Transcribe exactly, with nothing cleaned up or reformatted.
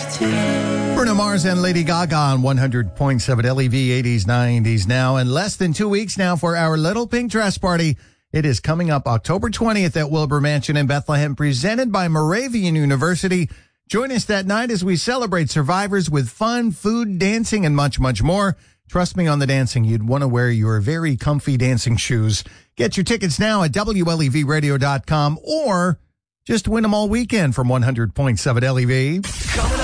Bruno Mars and Lady Gaga on one hundred point seven L E V, eighties, nineties now. And less than two weeks now for our Little Pink Dress Party. It is coming up October twentieth at Wilbur Mansion in Bethlehem, presented by Moravian University. Join us that night as we celebrate survivors with fun, food, dancing, and much, much more. Trust me on the dancing, you'd want to wear your very comfy dancing shoes. Get your tickets now at W L E V radio dot com or just win them all weekend from one hundred point seven L E V. Coming